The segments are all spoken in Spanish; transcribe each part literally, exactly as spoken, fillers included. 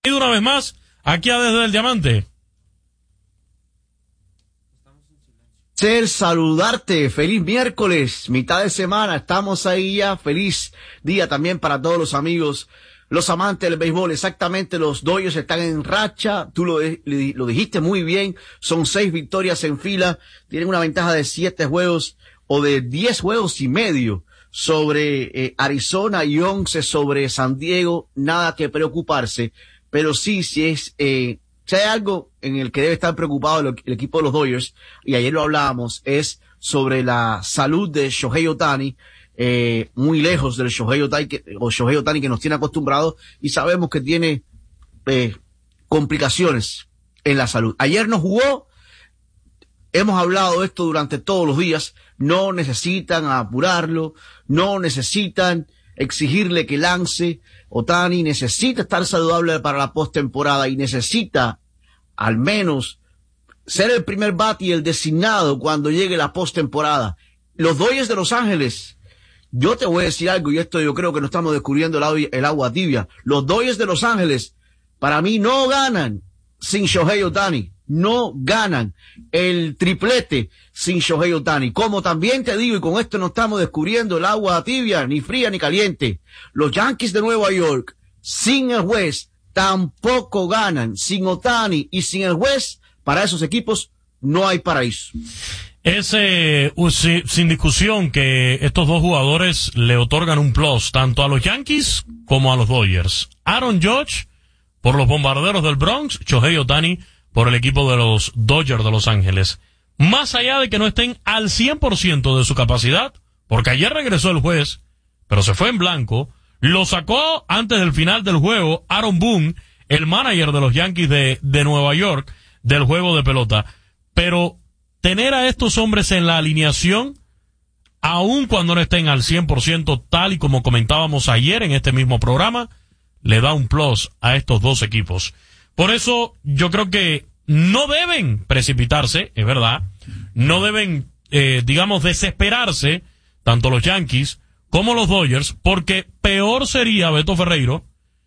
Y una vez más, aquí a Desde el Diamante. Ser, saludarte, feliz miércoles, mitad de semana, estamos ahí ya, feliz día también para todos los amigos, los amantes del béisbol. Exactamente, los Dodgers están en racha, tú lo, lo dijiste muy bien, son seis victorias en fila, tienen una ventaja de siete juegos o de diez juegos y medio sobre eh, Arizona y once sobre San Diego, nada que preocuparse, pero sí, sí es, eh, si hay algo en el que debe estar preocupado el, el equipo de los Dodgers, y ayer lo hablábamos, es sobre la salud de Shohei Ohtani, eh, muy lejos del Shohei Ohtani que, o Shohei Ohtani que nos tiene acostumbrados, y sabemos que tiene eh, complicaciones en la salud. Ayer no jugó, hemos hablado de esto durante todos los días, no necesitan apurarlo, no necesitan exigirle que lance. Ohtani necesita estar saludable para la postemporada y necesita al menos ser el primer bat y el designado cuando llegue la postemporada. Los Dodgers de Los Ángeles, yo te voy a decir algo, y esto yo creo que no estamos descubriendo el agua, el agua tibia. Los Dodgers de Los Ángeles, para mí, no ganan sin Shohei Ohtani. No ganan el triplete sin Shohei Ohtani. Como también te digo, y con esto no estamos descubriendo el agua tibia, ni fría ni caliente, los Yankees de Nueva York, sin el juez, tampoco ganan. Sin Ohtani y sin el juez, para esos equipos no hay paraíso. Es eh, sin discusión que estos dos jugadores le otorgan un plus tanto a los Yankees como a los Dodgers. Aaron Judge por los Bombarderos del Bronx, Shohei Ohtani por el equipo de los Dodgers de Los Ángeles. Más allá de que no estén al cien por ciento de su capacidad, porque ayer regresó el juez, pero se fue en blanco, lo sacó antes del final del juego Aaron Boone, el manager de los Yankees de, de Nueva York, del juego de pelota. Pero tener a estos hombres en la alineación, aun cuando no estén al cien por ciento, tal y como comentábamos ayer en este mismo programa, le da un plus a estos dos equipos. Por eso yo creo que no deben precipitarse, es verdad, no deben, eh, digamos, desesperarse, tanto los Yankees como los Dodgers, porque peor sería, Beto Ferreiro,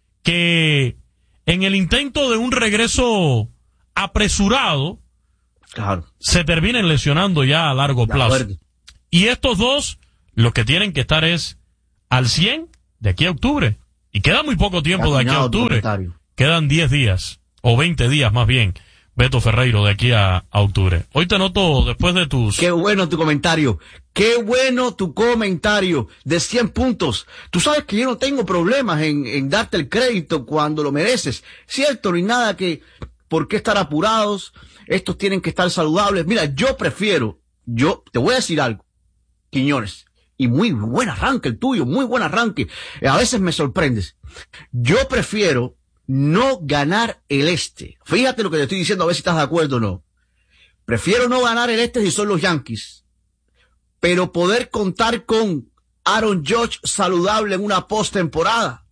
que en el intento de un regreso apresurado, claro, se terminen lesionando ya a largo plazo. Acuerdo. Y estos dos, lo que tienen que estar es al cien de aquí a octubre. Y queda muy poco tiempo de aquí a octubre. Quedan diez días. O veinte días más bien, Beto Ferreiro, de aquí a, a octubre. Hoy te noto después de tus... Qué bueno tu comentario, qué bueno tu comentario, de cien puntos. Tú sabes que yo no tengo problemas en, en darte el crédito cuando lo mereces. Cierto, no hay nada que... ¿Por qué estar apurados? Estos tienen que estar saludables. Mira, yo prefiero, yo te voy a decir algo, Quiñones, y muy buen arranque el tuyo, muy buen arranque. A veces me sorprendes. Yo prefiero no ganar el este. Fíjate lo que te estoy diciendo, a ver si estás de acuerdo o no. Prefiero no ganar el este si son los Yankees, pero poder contar con Aaron Judge saludable en una postemporada.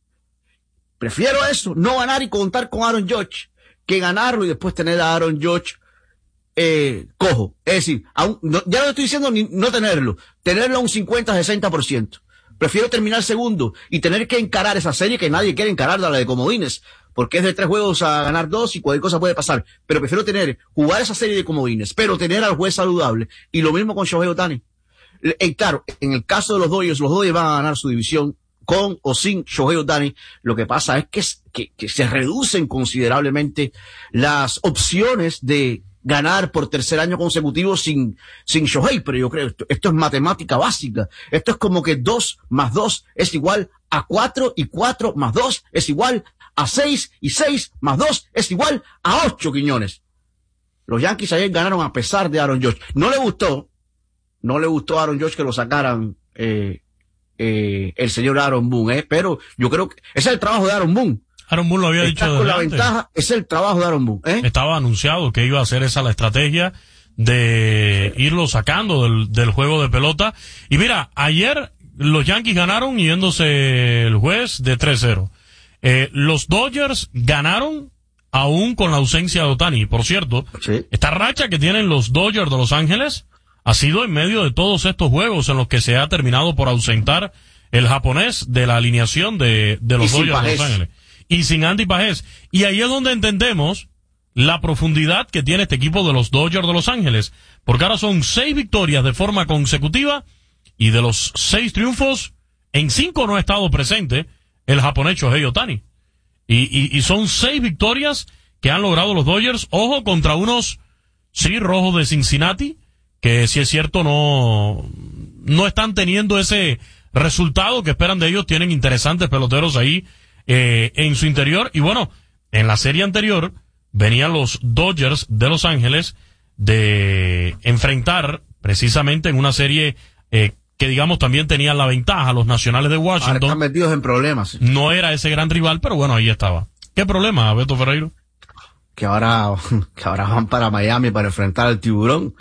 Prefiero eso, no ganar y contar con Aaron Judge, que ganarlo y después tener a Aaron Judge eh, cojo. Es decir, aún, no, ya no estoy diciendo ni, no tenerlo, tenerlo a un cincuenta a sesenta por ciento. Prefiero terminar segundo y tener que encarar esa serie que nadie quiere encarar, la de comodines, porque es de tres juegos a ganar dos y cualquier cosa puede pasar. Pero prefiero tener, jugar esa serie de comodines, pero tener al juez saludable. Y lo mismo con Shohei Ohtani. Y claro, en el caso de los Dodgers, los Dodgers van a ganar su división con o sin Shohei Ohtani. Lo que pasa es que, que, que se reducen considerablemente las opciones de ganar por tercer año consecutivo sin, sin Shohei, pero yo creo esto, esto es matemática básica. Esto es como que dos más dos es igual a cuatro y cuatro más dos es igual a seis y seis más dos es igual a ocho, Quiñones. Los Yankees ayer ganaron a pesar de Aaron Judge. No le gustó, no le gustó a Aaron Judge que lo sacaran, eh, eh, el señor Aaron Boone, eh, pero yo creo que ese es el trabajo de Aaron Boone. Aaron Boone lo había Estás dicho con la antes. ventaja, es el trabajo de Aaron Boone, ¿eh? Estaba anunciado que iba a ser esa la estrategia de irlo sacando del, del juego de pelota. Y mira, ayer los Yankees ganaron yéndose el juez de tres cero. Eh, los Dodgers ganaron aún con la ausencia de Ohtani. Por cierto, Sí. esta racha que tienen los Dodgers de Los Ángeles ha sido en medio de todos estos juegos en los que se ha terminado por ausentar el japonés de la alineación de, de los Y sin Dodgers de Los Pajés. Ángeles. y sin Andy Pajés. Y ahí es donde entendemos la profundidad que tiene este equipo de los Dodgers de Los Ángeles. Porque ahora son seis victorias de forma consecutiva y de los seis triunfos, en cinco no ha estado presente el japonés Shohei Ohtani. Y, y, y son seis victorias que han logrado los Dodgers, ojo, contra unos, sí, rojos de Cincinnati, que si es cierto no, no están teniendo ese resultado que esperan de ellos. Tienen interesantes peloteros ahí eh, en su interior. Y bueno, en la serie anterior venían los Dodgers de Los Ángeles de enfrentar precisamente en una serie eh, que digamos también tenían la ventaja los Nacionales de Washington. Ahora están metidos en problemas. No era ese gran rival, pero bueno, ahí estaba. ¿Qué problema, Beto Ferreiro? Que ahora, que ahora van para Miami para enfrentar al Tiburón.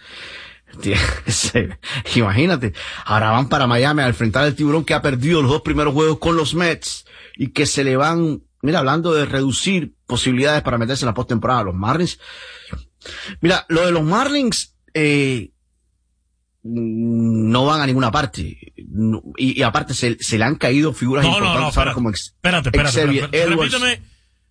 Imagínate, ahora van para Miami a enfrentar al Tiburón, que ha perdido los dos primeros juegos con los Mets y que se le van, mira, hablando de reducir posibilidades para meterse en la postemporada a los Marlins. Mira, lo de los Marlins, eh, no van a ninguna parte. No, y, y aparte se, se le han caído figuras no, importantes no, no, espérate, como ex, espérate, espérate, Xavier espérate, Edwards. repíteme,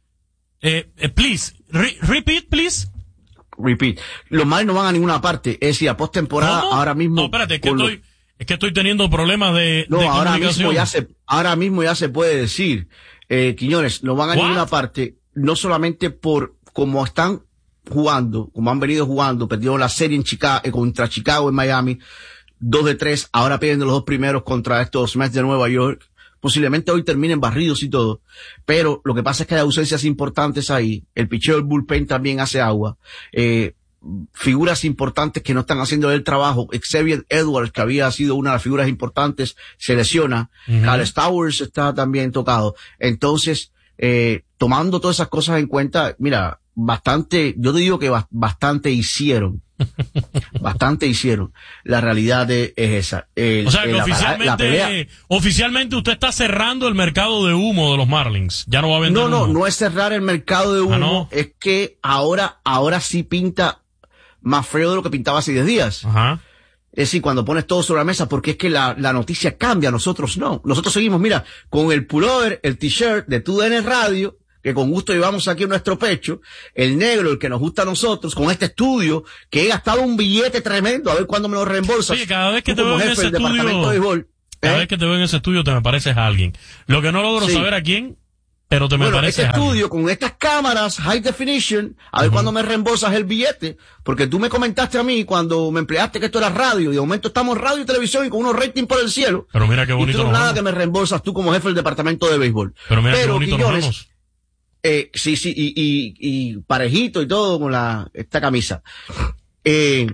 eh, eh, please, re, repeat, please. Repeat. Los Marlins no van a ninguna parte. Es decir, a postemporada ahora mismo. No, espérate, es que lo, estoy, es que estoy teniendo problemas de, no, de ahora comunicación. mismo ya se, ahora mismo ya se puede decir, eh, Quiñones, no van a What? ninguna parte, no solamente por cómo están jugando, como han venido jugando, perdieron la serie en Chicago, eh, contra Chicago en Miami, dos de tres, ahora pierden los dos primeros contra estos Mets de Nueva York. Posiblemente hoy terminen barridos y todo, pero lo que pasa es que hay ausencias importantes ahí. El picheo del bullpen también hace agua. Eh, figuras importantes que no están haciendo el trabajo. Xavier Edwards, que había sido una de las figuras importantes, se lesiona. Uh-huh. Kyle Stowers está también tocado. Entonces, eh, tomando todas esas cosas en cuenta, mira, bastante, yo te digo que ba- bastante hicieron. Bastante hicieron. La realidad de, es esa. El, o sea, que el, oficialmente, la pelea, oficialmente usted está cerrando el mercado de humo de los Marlins. Ya no va a vender No, no, humo. no es cerrar el mercado de humo. Ah, ¿no? Es que ahora, ahora sí pinta más feo de lo que pintaba hace diez días. Ajá. Es decir, cuando pones todo sobre la mesa, porque es que la, la noticia cambia, nosotros no. Nosotros seguimos, mira, con el pullover, el t-shirt de Tu D N Radio, que con gusto llevamos aquí en nuestro pecho, el negro, el que nos gusta a nosotros, con este estudio, que he gastado un billete tremendo, a ver cuándo me lo reembolsas. Oye, cada vez que te veo en ese estudio, de béisbol, cada ¿eh? vez que te veo en ese estudio te me pareces a alguien. Lo que no logro sí. saber a quién, pero te me bueno, pareces este a alguien. estudio con estas cámaras high definition, a ver uh-huh. cuándo me reembolsas el billete, porque tú me comentaste a mí cuando me empleaste que esto era radio, y de momento estamos en radio y televisión y con unos ratings por el cielo. Pero mira qué bonito. Y tú no nada que me reembolsas tú como jefe del departamento de béisbol. Pero mira pero, qué bonito Quiñones, nos vemos. Eh, sí, sí, y, y, y parejito y todo con la, esta camisa. Eh,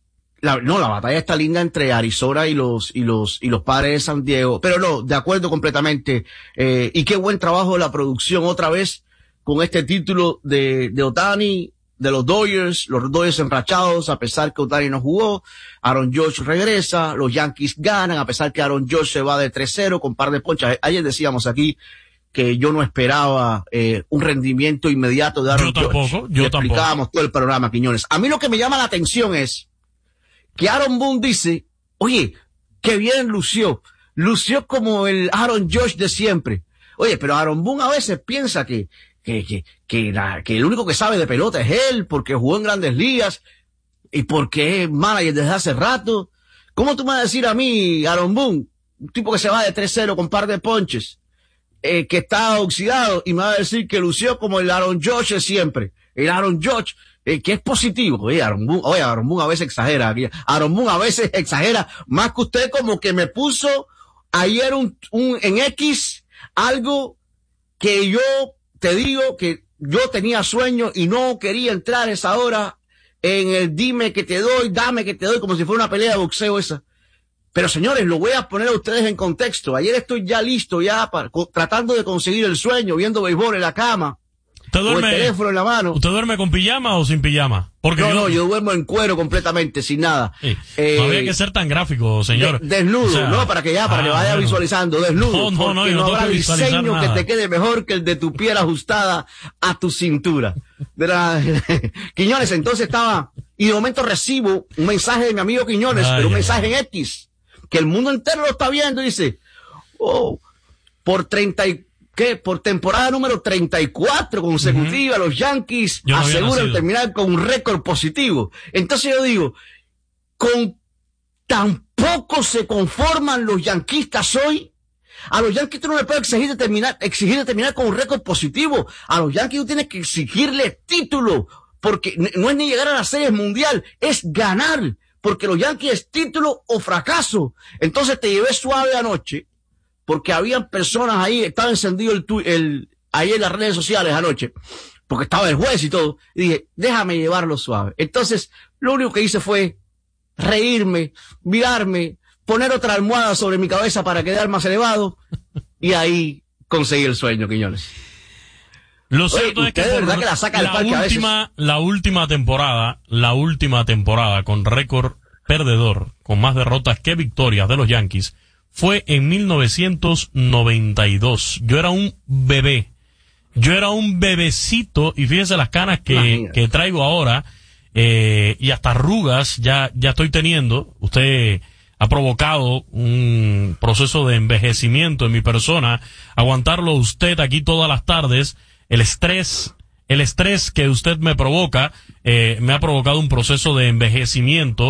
la, no, la batalla está linda entre Arizona y los, y los, y los Padres de San Diego. Pero no, de acuerdo completamente. Eh, y qué buen trabajo de la producción otra vez con este título de, de Ohtani, de los Dodgers, los Dodgers enrachados, a pesar que Ohtani no jugó. Aaron Judge regresa, los Yankees ganan, a pesar que Aaron Judge se va de tres cero con par de ponchas. Ayer decíamos aquí que yo no esperaba eh, un rendimiento inmediato de Aaron Yo tampoco, Judge. yo Le tampoco. explicábamos todo el programa, Quiñones. A mí lo que me llama la atención es que Aaron Boone dice, oye, qué bien lució. Lució como el Aaron Judge de siempre. Oye, pero Aaron Boone a veces piensa que, que, que, que, la, que el único que sabe de pelota es él, porque jugó en Grandes Ligas y porque es manager desde hace rato. ¿Cómo tú me vas a decir a mí, Aaron Boone, un tipo que se va de tres cero con par de ponches, Eh, que está oxidado, y me va a decir que lució como el Aaron Judge de siempre, el Aaron Judge eh, que es positivo? Oye, Aaron Boone, oye, Aaron Boone a veces exagera, Aaron Boone a veces exagera más que usted, como que me puso ayer un, un en X algo que yo te digo que yo tenía sueño y no quería entrar a esa hora en el dime que te doy, dame que te doy, como si fuera una pelea de boxeo esa. Pero señores, lo voy a poner a ustedes en contexto. Ayer estoy ya listo, ya para, co, tratando de conseguir el sueño, viendo béisbol en la cama. ¿Usted duerme, con el teléfono en la mano. ¿Usted duerme con pijama o sin pijama? Porque no, yo, no, yo duermo en cuero completamente, sin nada. Sí, eh, no había que ser tan gráfico, señor. De, desnudo, o sea, no, para que ya, para ah, que vaya bueno. visualizando, desnudo. No, no, no, porque yo no, no habrá diseño nada. que te quede mejor que el de tu piel ajustada a tu cintura. De la... Quiñones, entonces estaba, y de momento recibo un mensaje de mi amigo Quiñones, ay, pero un ay, mensaje ay. en X, que el mundo entero lo está viendo, y dice, oh, por treinta y que por temporada número treinta y cuatro consecutiva, uh-huh. los Yankees no aseguran terminar con un récord positivo. Entonces yo digo, con tan poco se conforman los yanquistas hoy. A los Yankees tú no le puedes exigir de terminar, exigir de terminar con un récord positivo. A los Yankees tú tienes que exigirle título, porque no es ni llegar a la Serie Mundial, es ganar, porque los Yankees es título o fracaso. Entonces te llevé suave anoche, porque habían personas ahí, estaba encendido el, tu, el ahí en las redes sociales anoche, porque estaba el juez y todo, y dije, déjame llevarlo suave. Entonces, lo único que hice fue reírme, mirarme, poner otra almohada sobre mi cabeza para quedar más elevado, y ahí conseguí el sueño, Quiñones. Lo cierto Oye, es que, por verdad que la, saca la, del última, la última temporada, la última temporada con récord perdedor, con más derrotas que victorias de los Yankees, fue en mil novecientos noventa y dos. Yo era un bebé. Yo era un bebecito, y fíjese las canas que, que traigo ahora, eh, y hasta arrugas ya, ya estoy teniendo. Usted ha provocado un proceso de envejecimiento en mi persona. Aguantarlo usted aquí todas las tardes, el estrés, el estrés que usted me provoca, eh, me ha provocado un proceso de envejecimiento,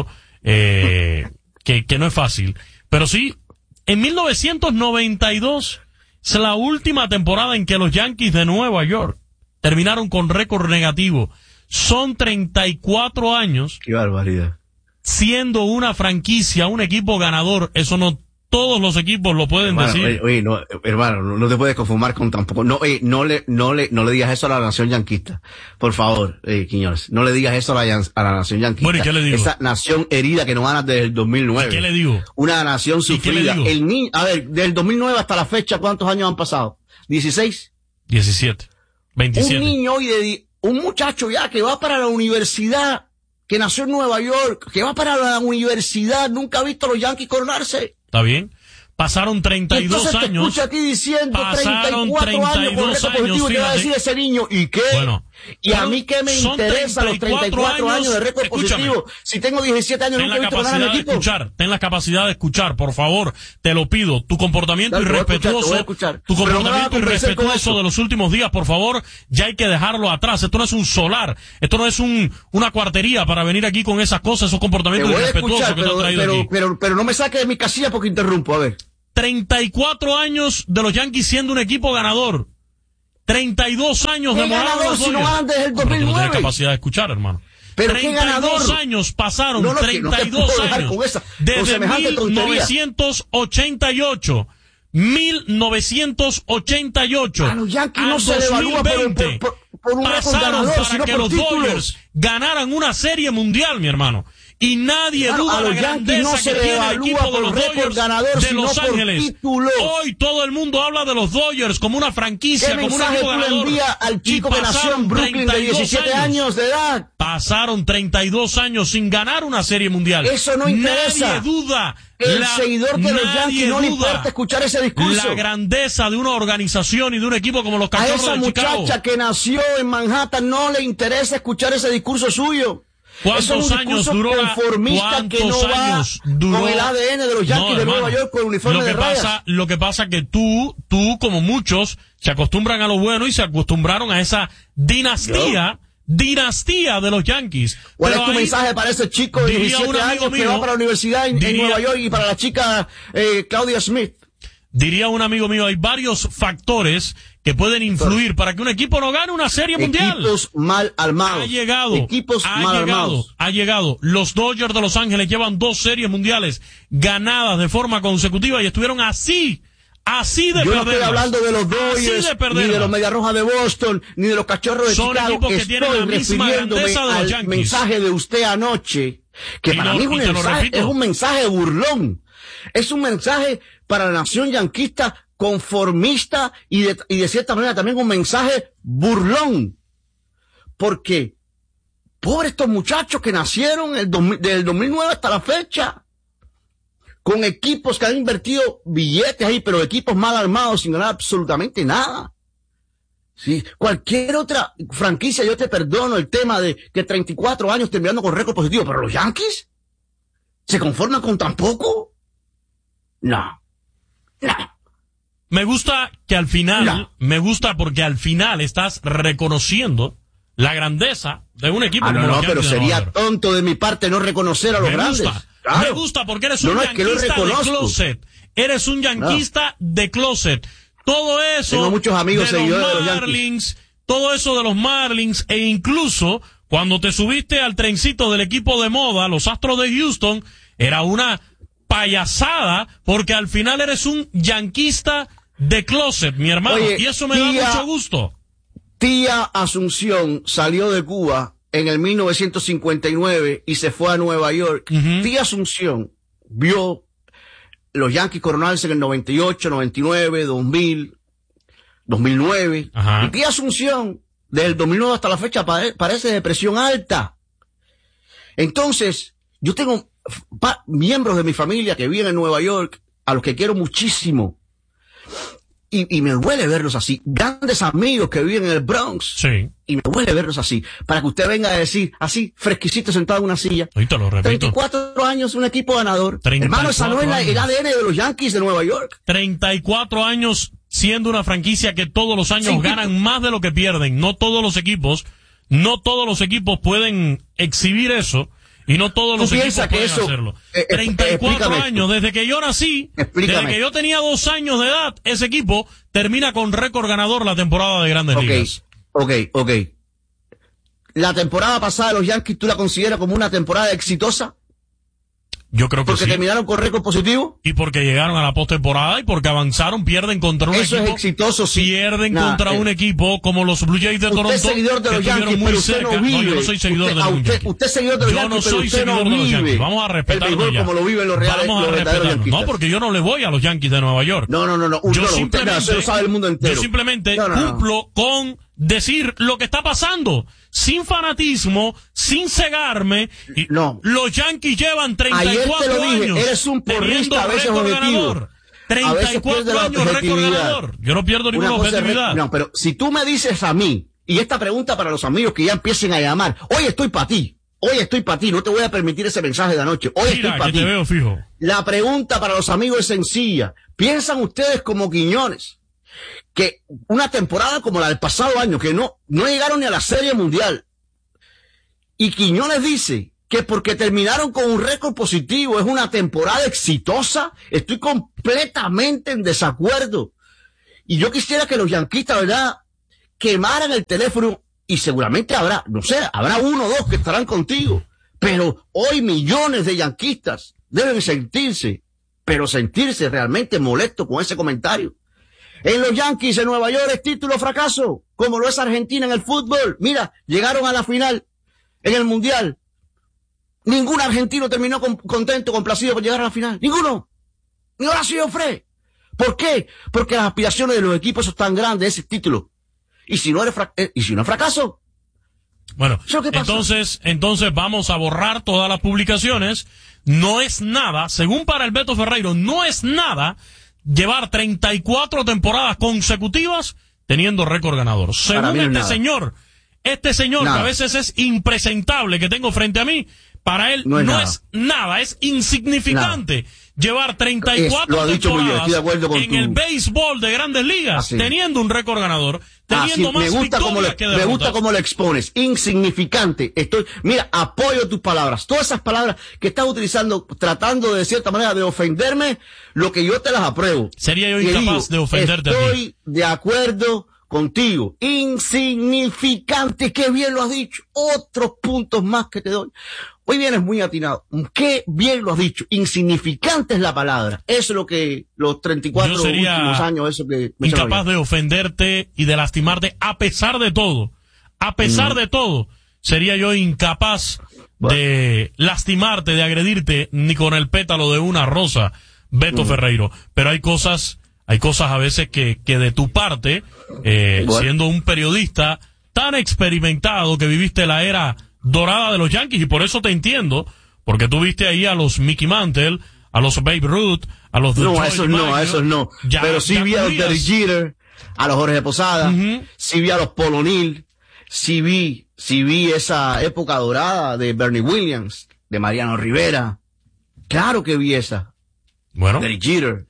eh, que, que no es fácil. Pero sí, en mil novecientos noventa y dos es la última temporada en que los Yankees de Nueva York terminaron con récord negativo. Son treinta y cuatro años. ¡Qué barbaridad! Siendo una franquicia, un equipo ganador. Eso no todos los equipos lo pueden hermano, decir. Oye, oye, no, hermano, no, no te puedes conformar con tampoco. No, oye, no le, no le, no le digas eso a la nación yanquista. Por favor, eh, Quiñones, no le digas eso a la, a la nación yanquista. Bueno, ¿y qué le digo? Esa nación herida que nos gana desde el dos mil nueve. ¿Y qué le digo? Una nación sufrida. El ni, a ver, del dos mil nueve hasta la fecha, ¿cuántos años han pasado? ¿dieciséis? diecisiete. veintisiete. Un niño hoy de, un muchacho ya que va para la universidad, que nació en Nueva York, que va para la universidad, nunca ha visto a los Yankees coronarse. ¿Está bien? Pasaron treinta y dos entonces años. Te escucha a ti diciendo pasaron treinta y cuatro años con récord positivo, y te va a decir ese niño, ¿y qué? Bueno, y a mí qué me interesa los treinta y cuatro años, años de récord positivo, si tengo diecisiete años nunca he visto ganar a mi equipo. Escuchar, ten la capacidad de escuchar, por favor, te lo pido. Tu comportamiento Dale, irrespetuoso, escuchar, tu comportamiento irrespetuoso de los últimos días, por favor, ya hay que dejarlo atrás. Esto no es un solar, esto no es un una cuartería para venir aquí con esas cosas, esos comportamientos irrespetuosos escuchar, que pero, te han traído pero, aquí. Pero, pero, pero no me saques de mi casilla porque interrumpo, a ver. treinta y cuatro años de los Yankees siendo un equipo ganador. treinta y dos años de ganador si no ganan desde el dos mil nueve? No tienes capacidad de escuchar, hermano. Pero qué ganador. treinta y dos años pasaron, no, no, treinta y dos no años. Con esa, desde con mil novecientos ochenta y ocho. mil novecientos ochenta y ocho. A los Yankees no se le evalúa por, por, por, por un récord ganador, para sino que por los títulos. Dodgers ganaran una serie mundial, mi hermano. Y nadie claro, duda a los la Yankees grandeza no se que le tiene el equipo de los Dodgers ganador, de sino Los por Ángeles. Títulos. Hoy todo el mundo habla de los Dodgers como una franquicia, ¿Qué como un mensaje equipo tú le ganador? envías al chico que nació en Brooklyn de diecisiete años de edad? Pasaron treinta y dos años sin ganar una serie mundial. Eso no interesa. Nadie duda. El la, seguidor de los Yankees no le importa escuchar ese discurso. La grandeza de una organización y de un equipo como los Cachorros de Chicago. A esa muchacha que nació en Manhattan no le interesa escuchar ese discurso suyo. ¿Cuántos años duró la, conformista que no va duró, con el A D N de los Yankees no, de hermano, Nueva York con el uniforme lo que de pasa, rayas? Lo que pasa que tú, tú como muchos, se acostumbran a lo bueno y se acostumbraron a esa dinastía, no. dinastía de los Yankees. ¿Cuál Pero es tu ahí, mensaje para ese chico de diecisiete años mío, que va para la universidad en, diría, en Nueva York y para la chica eh, Claudia Smith? Diría un amigo mío, hay varios factores que pueden influir para que un equipo no gane una serie mundial. Equipos mal armados. Ha llegado. Equipos ha mal llegado, armados. Ha llegado. Los Dodgers de Los Ángeles llevan dos series mundiales ganadas de forma consecutiva y estuvieron así, así de Yo perderlas. no estoy hablando de los Dodgers, de ni de los Medias Rojas de Boston, ni de los Cachorros de Son Chicago. equipos que estoy tienen la misma grandeza de los al Yankees. mensaje de usted anoche, que y para no, mí es un, mensaje, es un mensaje burlón. Es un mensaje para la nación yanquista conformista y de, y de cierta manera también un mensaje burlón. Porque, pobres estos muchachos que nacieron el dos mil, del dos mil nueve hasta la fecha, con equipos que han invertido billetes ahí, pero equipos mal armados sin ganar absolutamente nada. Sí, cualquier otra franquicia yo te perdono el tema de que treinta y cuatro años terminando con récord positivo, pero los Yankees ¿se conforman con tan poco? No, no. Me gusta que al final, no. me gusta porque al final estás reconociendo la grandeza de un equipo ah, como no, los no, pero Yankees de sería Nueva York. tonto de mi parte no reconocer a los me grandes. Gusta, claro. Me gusta porque eres un no, no, yanquista es de closet. Eres un yanquista no. de closet. Todo eso Tengo muchos amigos de, los seguidores de los Marlins, todo eso de los Marlins, e incluso cuando te subiste al trencito del equipo de moda, los Astros de Houston, era una payasada porque al final eres un yanquista de closet, mi hermano. Oye, y eso me tía, da mucho gusto. Tía Asunción salió de Cuba en el mil novecientos cincuenta y nueve y se fue a Nueva York. Uh-huh. Tía Asunción vio los Yankees coronarse en el noventa y ocho, noventa y nueve, dos mil, dos mil nueve. Ajá. Y tía Asunción, desde el dos mil nueve hasta la fecha, pare, parece de presión alta. Entonces, yo tengo pa, miembros de mi familia que viven en Nueva York, a los que quiero muchísimo. Y, y me duele verlos así. Grandes amigos que viven en el Bronx. Sí. Y me duele verlos así. Para que usted venga a decir, así, fresquecito sentado en una silla. Ahorita lo repito. treinta y cuatro años, un equipo ganador. Hermano, esa no es la, el A D N de los Yankees de Nueva York. treinta y cuatro años siendo una franquicia que todos los años sí, ganan sí. más de lo que pierden. No todos los equipos, no todos los equipos pueden exhibir eso. Y no todos los equipos pueden eso, hacerlo. Eh, treinta y cuatro años, desde que yo nací, explícame. desde que yo tenía dos años de edad, ese equipo termina con récord ganador la temporada de Grandes okay, Ligas. Ok, ok. ¿La temporada pasada de los Yankees tú la consideras como una temporada exitosa? Yo creo que porque sí. Porque terminaron con récord positivo. Y porque llegaron a la postemporada y porque avanzaron, pierden contra un Eso equipo. Eso es exitoso, sí. Pierden nah, contra eh. un equipo como los Blue Jays de Toronto. Usted es seguidor de los Yankees, pero usted cerca. no vive. No, yo no soy seguidor usted, de los usted, Yankees. Usted es seguidor de los yo Yankees, no soy pero usted seguidor no de los vive. Yankees. Vamos a respetarlo ya. Como lo viven los reales, Vamos a los verdaderos respetarlo. No, porque yo no le voy a los Yankees de Nueva York. No, no, no, no. Yo no, simplemente, usted, no, sabe el mundo entero. Yo simplemente no, no, no. cumplo con decir lo que está pasando. Sin fanatismo, sin cegarme. Y no. Los Yankees llevan treinta y cuatro Ayer te lo dije, años. Eres un porrista a veces objetivo. treinta y cuatro años récord ganador. Yo no pierdo ninguna objetividad. No, pero si tú me dices a mí, y esta pregunta para los amigos que ya empiecen a llamar, hoy estoy para ti, hoy estoy para ti, no te voy a permitir ese mensaje de anoche, hoy Mira, estoy para ti. Te veo fijo. La pregunta para los amigos es sencilla. ¿Piensan ustedes como Quiñones que una temporada como la del pasado año, que no, no llegaron ni a la Serie Mundial, y Quiñones dice que porque terminaron con un récord positivo es una temporada exitosa? Estoy completamente en desacuerdo. Y yo quisiera que los yanquistas, ¿verdad?, quemaran el teléfono, y seguramente habrá, no sé, habrá uno o dos que estarán contigo. Pero hoy millones de yanquistas deben sentirse, pero sentirse realmente molestos con ese comentario. En los Yankees en Nueva York es título fracaso, como lo es Argentina en el fútbol. Mira, llegaron a la final en el Mundial. Ningún argentino terminó con, contento, complacido por llegar a la final. Ninguno. Ni Horacio Fred. ¿Por qué? Porque las aspiraciones de los equipos son tan grandes, ese título. Y si no eres fra- eh, y si no es fracaso. Bueno, entonces, entonces vamos a borrar todas las publicaciones. No es nada, según para el Beto Ferreiro, no es nada llevar treinta y cuatro temporadas consecutivas teniendo récord ganador. Según este nada. señor, este señor nada. que a veces es impresentable que tengo frente a mí, para él no es, no nada. es nada, es insignificante nada. llevar treinta y cuatro es, temporadas en tu... el béisbol de Grandes Ligas, Así. teniendo un récord ganador, teniendo Así. más me gusta victorias le, que derrotas. Me gusta cómo lo expones, insignificante. Estoy, mira, apoyo tus palabras, todas esas palabras que estás utilizando, tratando de, de cierta manera de ofenderme, lo que yo te las apruebo. Sería yo incapaz digo, de ofenderte estoy a ti. Estoy de acuerdo contigo. Insignificante, qué bien lo has dicho. Otros puntos más que te doy. Hoy vienes muy atinado. Qué bien lo has dicho. Insignificante es la palabra. Eso es lo que los treinta y cuatro últimos años, eso que me incapaz de ofenderte y de lastimarte a pesar de todo. A pesar mm. de todo. Sería yo incapaz bueno. de lastimarte, de agredirte, ni con el pétalo de una rosa, Beto mm. Ferreiro. Pero hay cosas, hay cosas a veces que, que de tu parte, eh, bueno. siendo un periodista tan experimentado que viviste la era dorada de los Yankees, y por eso te entiendo, porque tú viste ahí a los Mickey Mantle, a los Babe Ruth, a los no, a esos no, a esos no, ya, pero sí vi a los Derek Jeter, a los Jorge Posada, uh-huh. sí vi a los Paul O'Neill, sí vi, sí vi esa época dorada de Bernie Williams, de Mariano Rivera, claro que vi esa, bueno, Derek Jeter.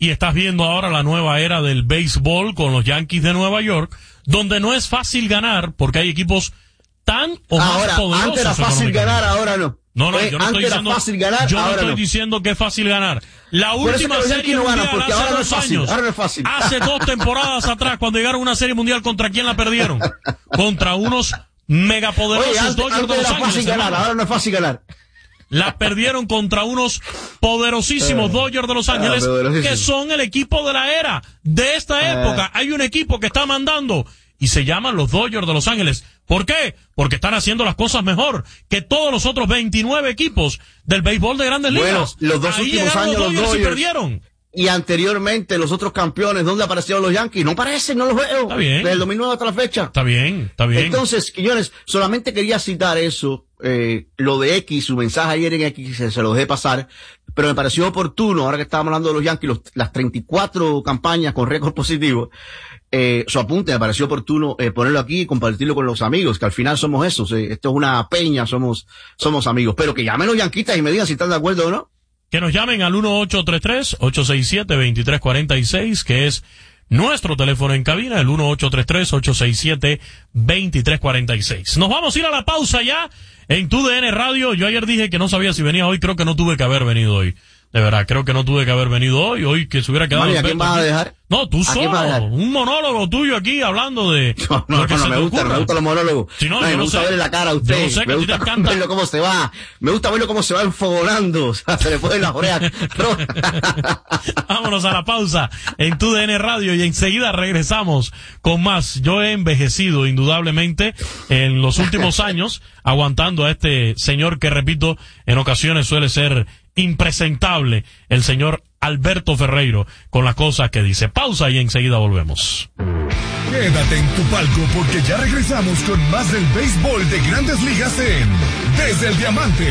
y estás viendo ahora la nueva era del béisbol con los Yankees de Nueva York, donde no es fácil ganar porque hay equipos tan o más ahora, poderosos. Antes era fácil ganar, ahora no. No, no, Oye, yo no antes estoy diciendo, era fácil ganar, yo no ahora estoy no. diciendo que es fácil ganar. La última Por eso que los serie Yankees no ganan, mundial porque hace ahora no dos es fácil, años, ahora no es fácil. hace dos temporadas atrás, cuando llegaron a una serie mundial, ¿contra quién la perdieron? Contra unos megapoderosos Oye, antes, Dodgers antes de Los era fácil Ángeles. ganar, hermano. ahora no es fácil ganar. La perdieron contra unos poderosísimos Eh, Dodgers de Los Ángeles, ah, poderosísimo. que son el equipo de la era. De esta Eh. época hay un equipo que está mandando y se llaman los Dodgers de Los Ángeles. ¿Por qué? Porque están haciendo las cosas mejor que todos los otros veintinueve equipos del béisbol de Grandes Bueno, Ligas. los dos Ahí últimos llegaron años los los Dodgers y Dodgers. perdieron. Y anteriormente los otros campeones, ¿dónde aparecieron los Yankees? No aparecen, no los veo. Está bien. Desde el dos mil nueve hasta la fecha. Está bien, está bien. Entonces, Quiñones, solamente quería citar eso, eh, lo de X, su mensaje ayer en X, se, se lo dejé pasar, pero me pareció oportuno, ahora que estábamos hablando de los Yankees, los, las treinta y cuatro campañas con récord positivo, eh, su apunte me pareció oportuno eh, ponerlo aquí y compartirlo con los amigos, que al final somos esos, eh, esto es una peña, somos, somos amigos, pero que llamen los yanquistas y me digan si están de acuerdo o no. Que nos llamen al uno ocho tres tres, ocho seis siete, dos tres cuatro seis, que es nuestro teléfono en cabina, el uno ocho tres tres, ocho seis siete, dos tres cuatro seis. Nos vamos a ir a la pausa ya en Tu D N Radio. Yo ayer dije que no sabía si venía hoy, creo que no tuve que haber venido hoy. De verdad, creo que no tuve que haber venido hoy, hoy que se hubiera quedado... María, ¿a quién vas a dejar? No, tú ¿A quién vas a solo, dejar? un monólogo tuyo aquí hablando de... No, no, lo que no, se me te gusta, ocurra. me gustan los monólogos. Si no, No, yo me no gusta sé. verle la cara a usted. Yo sé que me a ti te gusta encanta. verlo cómo se va. Me gusta verlo cómo se va enfogonando. O sea, se le ponen las orejas rojas. Vámonos a la pausa en Tu D N Radio y enseguida regresamos con más. Yo he envejecido indudablemente en los últimos años aguantando a este señor que, repito, en ocasiones suele ser impresentable, el señor Alberto Ferreiro, con las cosas que dice. Pausa y enseguida volvemos. Quédate en tu palco porque ya regresamos con más del béisbol de Grandes Ligas en Desde el Diamante.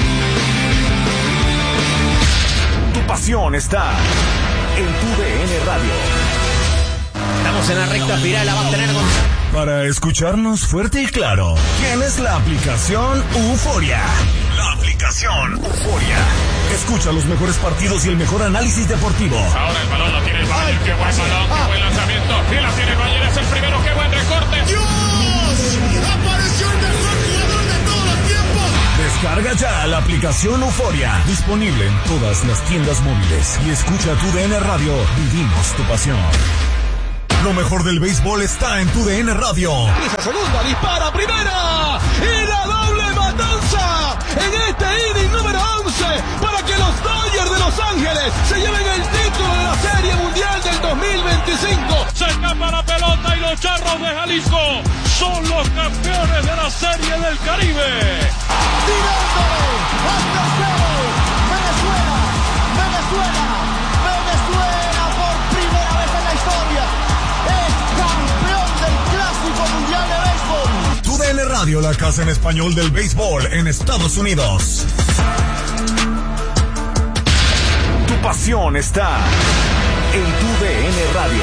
Tu pasión está en Tu D N Radio. Estamos en la recta final, la va a tener con... Para escucharnos fuerte y claro, tienes la aplicación Euforia. La aplicación Euforia. Escucha los mejores partidos y el mejor análisis deportivo. Ahora el balón lo tiene el Bayern, qué buen balón, qué buen lanzamiento. Y la tiene el Bayern, es el primero, qué buen recorte. ¡Dios! ¡Apareció el mejor jugador de todos los tiempos! Descarga ya la aplicación Euforia. Disponible en todas las tiendas móviles. Y escucha Tu D N Radio. Vivimos tu pasión. Lo mejor del béisbol está en Tu D N Radio. Esa segunda dispara primera y la doble matanza en este inning número once para que los Dodgers de Los Ángeles se lleven el título de la Serie Mundial del dos mil veinticinco. Se escapa la pelota y los Charros de Jalisco son los campeones de la Serie del Caribe. Tirándole hasta cero. Venezuela, Venezuela, Venezuela por primera vez en la historia es campeón del Clásico Mundial de Béisbol. Tu D N Radio, la casa en español del béisbol en Estados Unidos. Tu pasión está en Tu D N Radio.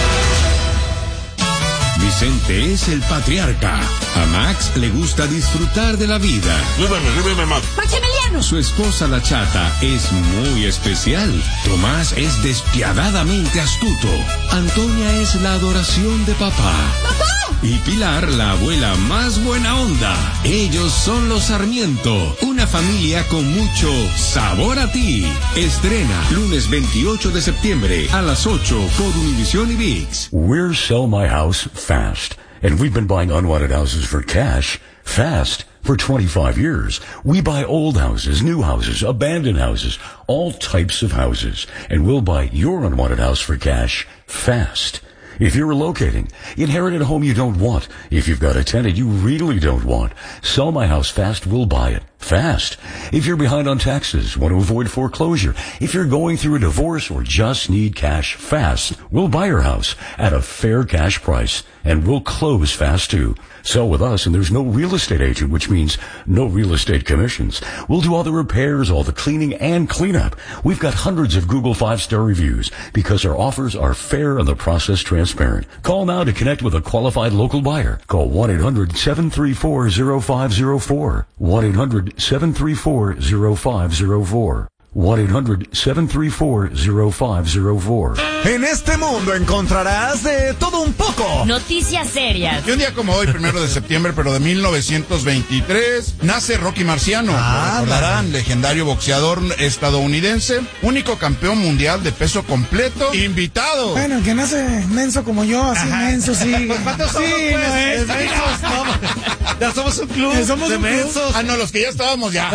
Vicente es el patriarca. A Max le gusta disfrutar de la vida. Maximiliano. Su esposa la chata es muy especial. Tomás es despiadadamente astuto. Antonia es la adoración de papá. ¡Papá! Y Pilar, la abuela más buena onda. Ellos son los Sarmiento, una familia con mucho sabor a ti. Estrena lunes veintiocho de septiembre a las ocho por Univision y ViX. We're Sell My House Fast, and we've been buying unwanted houses for cash fast for twenty-five years. We buy old houses, new houses, abandoned houses, all types of houses, and we'll buy your unwanted house for cash fast. If you're relocating, inherited a home you don't want, if you've got a tenant you really don't want, Sell My House Fast will buy it fast. If you're behind on taxes, want to avoid foreclosure, if you're going through a divorce or just need cash fast, we'll buy your house at a fair cash price, and we'll close fast too. Sell with us and there's no real estate agent, which means no real estate commissions. We'll do all the repairs, all the cleaning and cleanup. We've got hundreds of Google five-star reviews because our offers are fair and the process transparent. Call now to connect with a qualified local buyer. Call one eight hundred seven three four zero five zero four. one eight hundred seven three four zero five zero four. one eight hundred seven three four oh five oh four. En este mundo encontrarás de todo un poco. Noticias serias. Y un día como hoy, primero de septiembre, pero de mil novecientos veintitrés, nace Rocky Marciano. Ah, lo recordarán, legendario boxeador estadounidense, único campeón mundial de peso completo, invitado. Bueno, el que nace menso como yo, así Ajá. menso, sí. ¿Cuántos somos, Sí, pues? no es. De mensos, no. Ya somos un club Ya somos de un club. mensos. Ah, no, los que ya estábamos ya.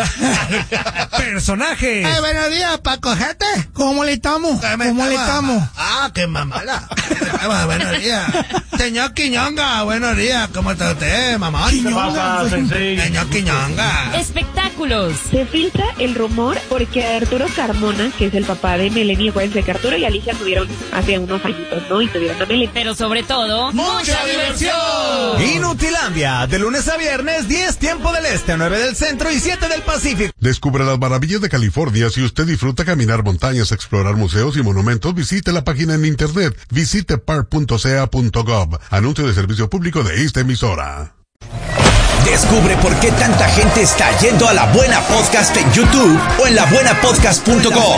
Personajes. Eh, buenos días, Paco Jete. ¿Cómo le estamos? ¿Cómo le estamos? Ah, qué mamala. Ah, buenos días. Señor Quiñonga, buenos días. ¿Cómo está usted, mamá? Quiñonga. Señor Quiñonga. Espectáculos. Se filtra el rumor porque Arturo Carmona, que es el papá de Melanie, acuérdense que Arturo y Alicia tuvieron hace unos añitos, ¿no? Y tuvieron a Melanie. Pero sobre todo, ¡mucha diversión! Inutilandia, de lunes a viernes, diez tiempo del este, nueve del centro y siete del Pacífico. Descubre las maravillas de California. Si usted disfruta caminar montañas, explorar museos y monumentos, visite la página en internet. Visite park punto c a punto gov. Anuncio de servicio público de esta emisora. Descubre por qué tanta gente está yendo a La Buena Podcast en YouTube o en la buena podcast punto com.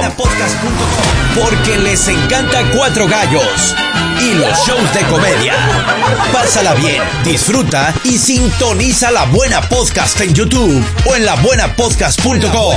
Porque les encanta Cuatro Gallos y los shows de comedia. Pásala bien, disfruta y sintoniza La Buena Podcast en YouTube o en la buena podcast punto com.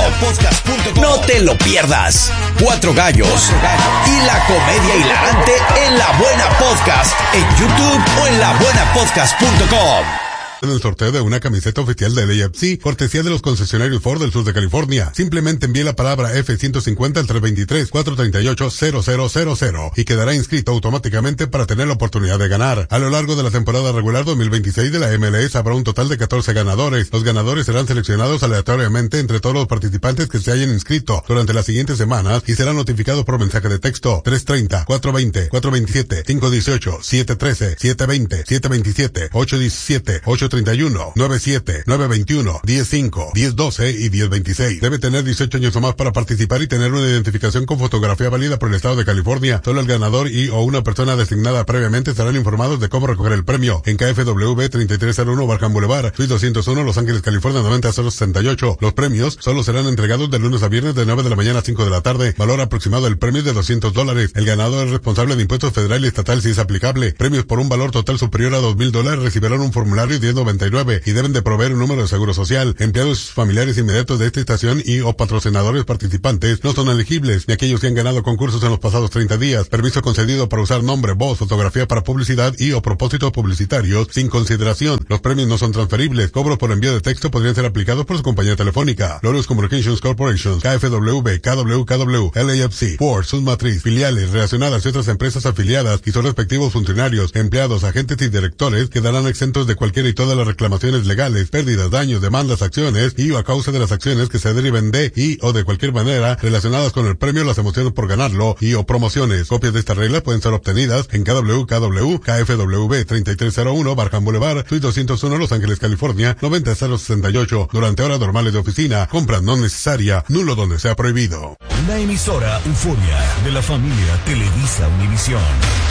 No te lo pierdas. Cuatro Gallos y la comedia hilarante en La Buena Podcast en YouTube o en la buena podcast punto com. En el sorteo de una camiseta oficial del A F C, cortesía de los concesionarios Ford del sur de California. Simplemente envíe la palabra F ciento cincuenta al tres dos tres, cuatro tres ocho, cero cero cero cero y quedará inscrito automáticamente para tener la oportunidad de ganar. A lo largo de la temporada regular dos mil veintiséis de la M L S habrá un total de catorce ganadores. Los ganadores serán seleccionados aleatoriamente entre todos los participantes que se hayan inscrito durante las siguientes semanas y serán notificados por mensaje de texto tres treinta, cuatro veinte, cuatro veintisiete, cinco dieciocho, siete trece, siete veinte, siete veintisiete, ocho diecisiete, ocho treinta y uno, nueve siete, nueve veintiuno, diez cinco, diez doce y diez veintiséis. Debe tener dieciocho años o más para participar y tener una identificación con fotografía válida por el estado de California. Solo el ganador y o una persona designada previamente serán informados de cómo recoger el premio en K F W treinta y tres cero uno Barham Boulevard, Suite doscientos uno, Los Ángeles, California noventa cero sesenta y ocho. Los premios solo serán entregados de lunes a viernes de nueve de la mañana a cinco de la tarde. Valor aproximado del premio es de doscientos dólares. El ganador es responsable de impuestos federal y estatal si es aplicable. Premios por un valor total superior a dos mil dólares recibirán un formulario diez noventa y nueve y deben de proveer un número de seguro social. Empleados familiares inmediatos de esta estación y o patrocinadores participantes no son elegibles, ni aquellos que han ganado concursos en los pasados treinta días. Permiso concedido para usar nombre, voz, fotografía para publicidad y o propósitos publicitarios sin consideración. Los premios no son transferibles. Cobros por envío de texto podrían ser aplicados por su compañía telefónica. Lorios Communications Corporation, K F W, K W K W, L A F C, Ford, Sus Matriz, filiales, relacionadas y otras empresas afiliadas y sus respectivos funcionarios, empleados, agentes y directores quedarán exentos de cualquiera y todas las reclamaciones legales, pérdidas, daños, demandas, acciones y o a causa de las acciones que se deriven de y o de cualquier manera relacionadas con el premio, las emociones por ganarlo y o promociones. Copias de esta regla pueden ser obtenidas en K W K W, K F W treinta y tres cero uno Barham Boulevard, Suite doscientos uno, Los Ángeles, California noventa cero sesenta y ocho durante horas normales de oficina. Compra no necesaria, nulo donde sea prohibido. La emisora Euforia de la familia Televisa Univisión.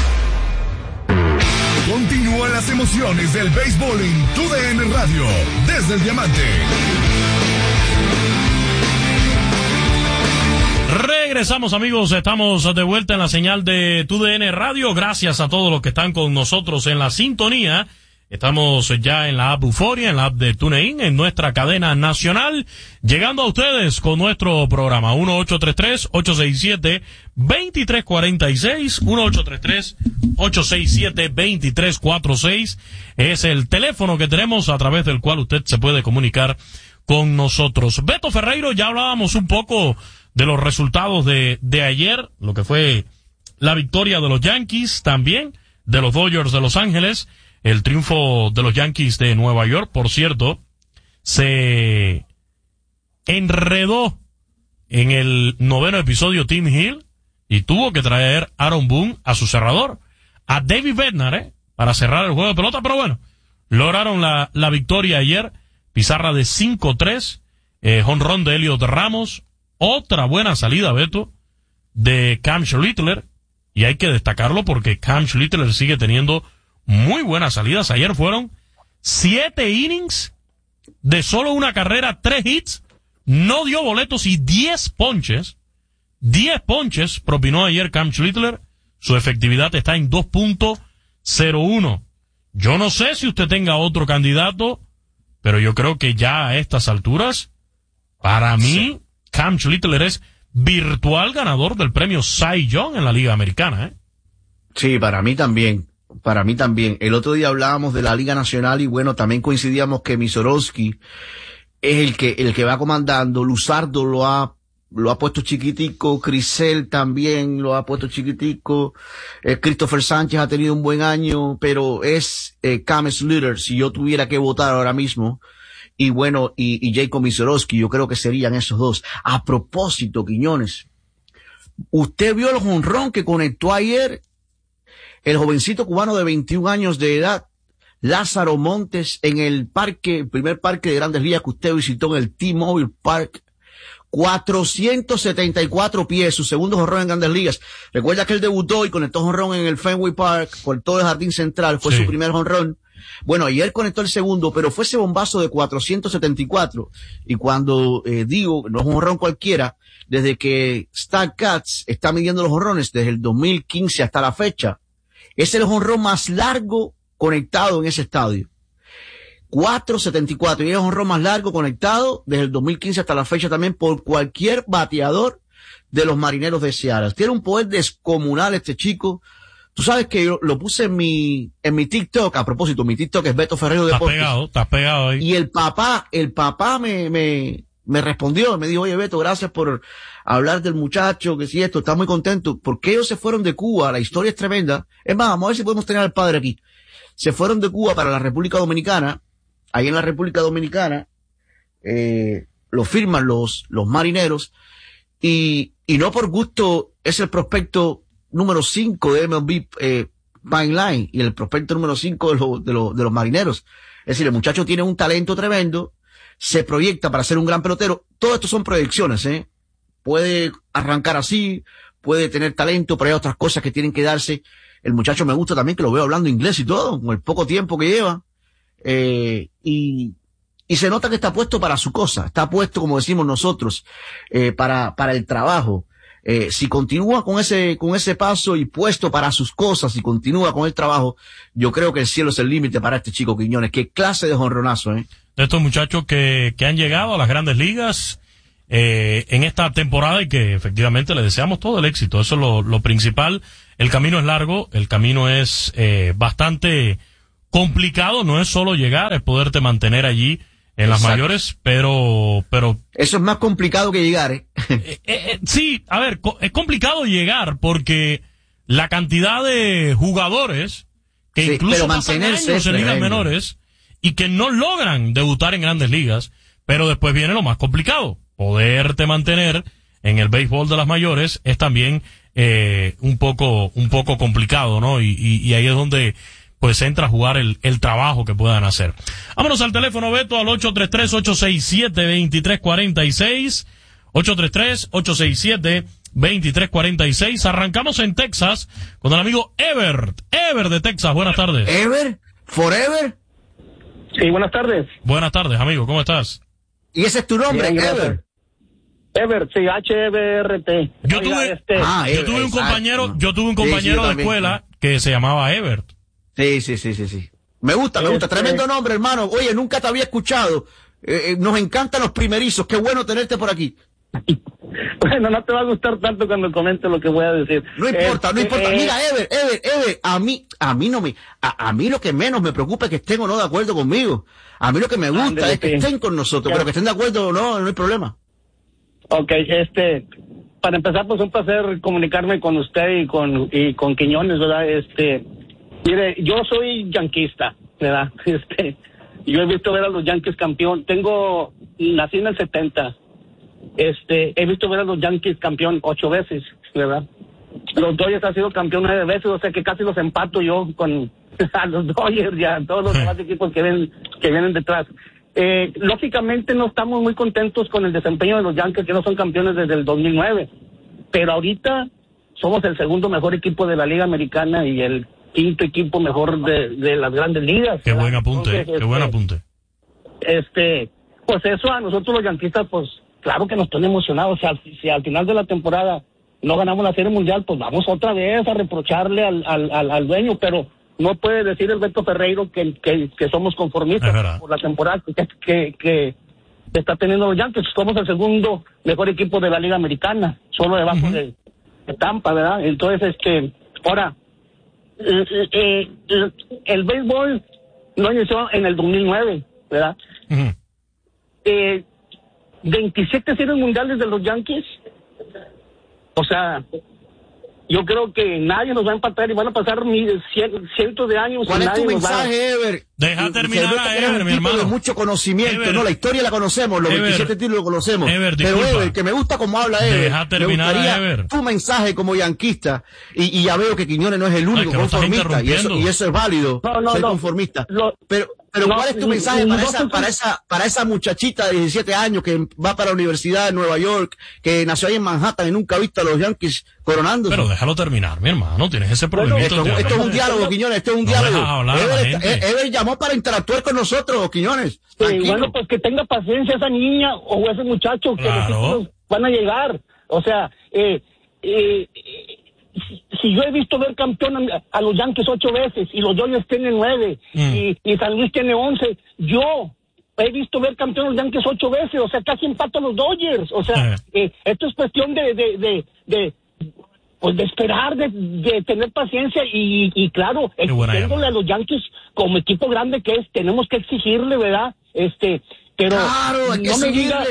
Continúan las emociones del béisbol en Tu D N Radio, desde el Diamante. Regresamos, amigos, estamos de vuelta en la señal de Tu D N Radio. Gracias a todos los que están con nosotros en la sintonía. Estamos ya en la app Euforia, en la app de TuneIn, en nuestra cadena nacional, llegando a ustedes con nuestro programa uno ocho tres tres, ocho seis siete, dos tres cuatro seis, uno ocho tres tres, ocho seis siete, dos tres cuatro seis. Es el teléfono que tenemos a través del cual usted se puede comunicar con nosotros. Beto Ferreiro, ya hablábamos un poco de los resultados de, de ayer, lo que fue la victoria de los Yankees, también de los Dodgers de Los Ángeles. El triunfo de los Yankees de Nueva York, por cierto, se enredó en el noveno episodio Tim Hill y tuvo que traer Aaron Boone a su cerrador, a David Bednar, ¿eh? para cerrar el juego de pelota, pero bueno, lograron la, la victoria ayer, pizarra de cinco tres, eh, jonrón de Elliot Ramos, otra buena salida, Beto, de Cam Schlittler, y hay que destacarlo porque Cam Schlittler sigue teniendo muy buenas salidas. Ayer fueron siete innings de solo una carrera, tres hits, no dio boletos y diez ponches. diez ponches propinó ayer Cam Schlittler. Su efectividad está en dos punto cero uno. Yo no sé si usted tenga otro candidato, pero yo creo que ya a estas alturas, para mí, sí. Cam Schlittler es virtual ganador del premio Cy Young en la Liga Americana, ¿eh? Sí, para mí también. Para mí también. El otro día hablábamos de la Liga Nacional y bueno, también coincidíamos que Misorowski es el que, el que va comandando. Luzardo lo ha, lo ha puesto chiquitico. Crisel también lo ha puesto chiquitico. Eh, Christopher Sánchez ha tenido un buen año, pero es, eh, Cam Schlittler, si yo tuviera que votar ahora mismo. Y bueno, y, y Jacob Misorowski, yo creo que serían esos dos. A propósito, Quiñones, ¿usted vio el jonrón que conectó ayer el jovencito cubano de veintiún años de edad, Lázaro Montes, en el parque, el primer parque de Grandes Ligas que usted visitó en el T-Mobile Park? cuatrocientos setenta y cuatro pies, su segundo jonrón en Grandes Ligas. Recuerda que él debutó y conectó jonrón en el Fenway Park, cortó el jardín central, fue sí. su primer jonrón. Bueno, ayer conectó el segundo, pero fue ese bombazo de cuatrocientos setenta y cuatro. Y cuando eh, digo, no es un jonrón cualquiera, desde que StatCats está midiendo los jonrones desde el dos mil quince hasta la fecha, es el jonrón más largo conectado en ese estadio. cuatrocientos setenta y cuatro. Y es el jonrón más largo conectado desde el dos mil quince hasta la fecha también por cualquier bateador de los Marineros de Seattle. Tiene un poder descomunal este chico. Tú sabes que yo lo puse en mi, en mi TikTok. A propósito, mi TikTok es Beto Ferrero de Deportes. Estás pegado, estás pegado ahí. Y el papá, el papá me, me, me respondió, me dijo, oye Beto, gracias por hablar del muchacho, que si esto, está muy contento, porque ellos se fueron de Cuba, la historia es tremenda. Es más, vamos a ver si podemos tener al padre aquí. Se fueron de Cuba para la República Dominicana. Ahí en la República Dominicana, eh, lo firman los, los Marineros, y, y no por gusto es el prospecto número cinco de M L B, eh, Pine Line, y el prospecto número cinco de, lo, de, lo, de los Marineros. Es decir, el muchacho tiene un talento tremendo, se proyecta para ser un gran pelotero. Todo esto son proyecciones, ¿eh? Puede arrancar así, puede tener talento, pero hay otras cosas que tienen que darse. El muchacho me gusta también que lo veo hablando inglés y todo, con el poco tiempo que lleva. Eh, y, y se nota que está puesto para su cosa, está puesto, como decimos nosotros, eh, para, para el trabajo. Eh, si continúa con ese, con ese paso y puesto para sus cosas y continúa con el trabajo, yo creo que el cielo es el límite para este chico Quiñones. Qué clase de jonronazo, ¿eh? De estos muchachos que, que han llegado a las Grandes Ligas, eh, en esta temporada, y que efectivamente le deseamos todo el éxito. Eso es lo, lo principal. El camino es largo, el camino es, eh, bastante complicado, no es solo llegar, es poderte mantener allí en las Exacto. mayores, pero, pero... Eso es más complicado que llegar, ¿eh? eh, eh sí, a ver, es complicado llegar porque la cantidad de jugadores que sí, incluso pasan años en ligas menores y que no logran debutar en Grandes Ligas, pero después viene lo más complicado. Poderte mantener en el béisbol de las mayores es también, eh, un poco, un poco complicado, ¿no? Y, y, y ahí es donde pues entra a jugar el, el trabajo que puedan hacer. Vámonos al teléfono, Beto, al ocho tres tres, ocho seis siete, dos tres cuatro seis, ocho tres tres, ocho seis siete, dos tres cuatro seis. Arrancamos en Texas con el amigo Ebert. Ebert de Texas, buenas tardes. ¿Ebert? ¿Forever? Sí, buenas tardes. Buenas tardes, amigo, ¿cómo estás? ¿Y ese es tu nombre, Bien, Ebert? Ebert, sí, H E B R T. Yo tuve, este, ah, yo tuve un compañero, yo tuve un compañero sí, sí, de escuela que se llamaba Ebert. Sí, sí, sí, sí, sí. Me gusta, me gusta. Este... Tremendo nombre, hermano. Oye, nunca te había escuchado. Eh, eh, nos encantan los primerizos. Qué bueno tenerte por aquí. Bueno, no te va a gustar tanto cuando comente lo que voy a decir. No importa, eh, no importa. Eh, Mira, Ever, Ever, Ever, a mí, a mí no me, a, a mí lo que menos me preocupa es que estén o no de acuerdo conmigo. A mí lo que me gusta André, es que sí. estén con nosotros, pero que estén de acuerdo o no, no hay problema. Ok, este, para empezar, pues un placer comunicarme con usted y con, y con Quiñones, ¿verdad? Este, mire, yo soy yanquista, ¿verdad? Este, yo he visto ver a los Yankees campeón. Tengo, nací en el setenta. Este, he visto ver a los Yankees campeón ocho veces, ¿verdad? Los Dodgers han sido campeón nueve veces, o sea que casi los empato yo con a los Dodgers y a todos los demás equipos que ven, que vienen detrás. Eh, lógicamente no estamos muy contentos con el desempeño de los Yankees, que no son campeones desde el dos mil nueve, pero ahorita somos el segundo mejor equipo de la Liga Americana y el quinto equipo mejor de, de las Grandes Ligas. Qué buen apunte, Entonces, qué este, buen apunte. Este, pues eso a nosotros los yanquistas pues claro que nos pone emocionados. O sea, si, si al final de la temporada no ganamos la Serie Mundial, pues vamos otra vez a reprocharle al, al, al, al dueño, pero no puede decir el Beto Ferreiro que, que, que somos conformistas por la temporada que, que, que está teniendo los Yankees. Somos el segundo mejor equipo de la Liga Americana, solo debajo uh-huh. de, de Tampa, ¿verdad? Entonces, este, ahora, eh, eh, el, el béisbol no inició en el dos mil nueve, ¿verdad? Uh-huh. Eh, veintisiete series mundiales de los Yankees. O sea, yo creo que nadie nos va a empatar y van a pasar mil, cien, cientos de años. ¿Cuál es tu mensaje, a... Ever? Deja terminar a Ever, mi hermano. De mucho conocimiento, Ever. No, la historia la conocemos, los Ever. veintisiete títulos los conocemos. Ever, pero Ever, que me gusta cómo habla Ever. Deja terminar me a Ever. Tu mensaje como yanquista, y, y ya veo que Quiñones no es el único Ay, conformista, y eso, y eso es válido, no, no, ser no. conformista. Lo, pero pero no, ¿cuál es tu mensaje no, para, no, esa, no, para, esa, para esa muchachita de diecisiete años que va para la Universidad de Nueva York, que nació ahí en Manhattan y nunca ha visto a los Yankees coronándose? Pero déjalo terminar, mi hermano, tienes ese problema. Bueno, esto, esto es un diálogo, Quiñones, esto es un no diálogo. Ever, Ever llamó para interactuar con nosotros, Quiñones. Sí, bueno, pues que tenga paciencia esa niña o ese muchacho, que claro. los títulos van a llegar. O sea, eh, eh, si, si yo he visto ver campeón a, a los Yankees ocho veces y los Dodgers tienen nueve mm. y, y San Luis tiene once, yo he visto ver campeón a los Yankees ocho veces, o sea, casi empato a los Dodgers. O sea, eh, esto es cuestión de, de, de, de pues de esperar, de, de tener paciencia y, y claro, exigiéndole a los Yankees como equipo grande que es, tenemos que exigirle, ¿verdad? Este, pero claro, hay que no me diga,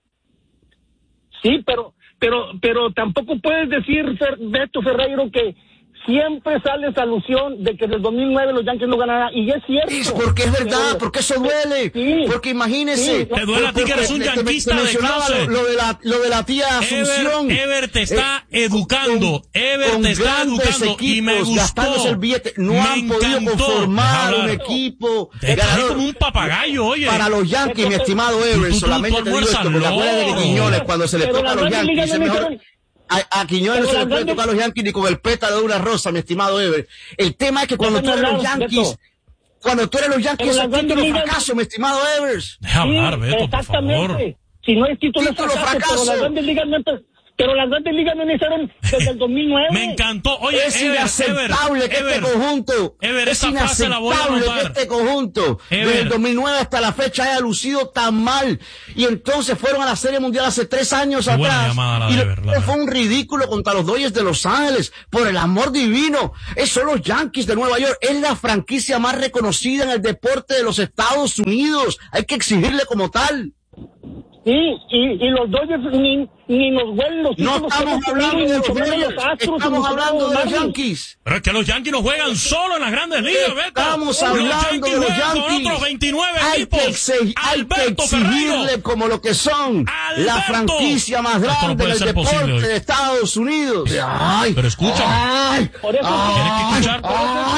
sí, pero, pero, pero tampoco puedes decir, Fer, Beto Ferreiro, que siempre sale esa alusión de que en el dos mil nueve los Yankees no ganarán, y es cierto. Es porque es verdad, pero, porque eso duele. Sí, porque imagínese. Sí, te duele a ti que eres un yanquista de clase. Lo, lo, de la, lo de la tía Asunción. Ever, Ever te está eh, educando. Con, Ever con te está educando. Equipos, y me gustó. El billete, no me han encantó. podido conformar un equipo. Estás como un papagayo, oye. Para los Yankees, mi estimado Ever, tú, tú, solamente tú te digo esto, porque acuérdate que Quiñones, cuando se le toca a los Yankees, es mejor. A, a Quiñones no se le puede tocar a los Yankees ni con el pétalo de una rosa, mi estimado Ever. El tema es que cuando tú eres los Yankees, cuando tú eres los Yankees, es el título fracaso, mi estimado Ever. Deja hablar, Beto, por favor. Si no es título fracaso, fracaso. Pero las grandes ligas no Pero las grandes ligas no iniciaron desde el dos mil nueve. Me encantó. Oye, es Ever, inaceptable Ever, que Ever, este conjunto, Ever, es inaceptable que este conjunto, Ever. desde el dos mil nueve hasta la fecha haya lucido tan mal. Y entonces fueron a la Serie Mundial hace tres años Qué atrás. Llamada, y Ever, fue un ridículo contra los Dodgers de Los Ángeles. Por el amor divino. Esos son los Yankees de Nueva York. Es la franquicia más reconocida en el deporte de los Estados Unidos. Hay que exigirle como tal. Sí, y, y los Dodgers ni, ni nos huelen los títulos. No estamos hablando de los Dodgers, estamos hablando de los Yankees. Pero es que los Yankees no juegan solo en las grandes ligas, Beto. Estamos hablando de los Yankees. Con otros veintinueve hay equipos. Que exig, hay que exigirle como lo que son Alberto. La franquicia más grande no del deporte posible, de Estados Unidos. Ay, pero escucha. Ay, por eso ay, tienes que escuchar. Ay,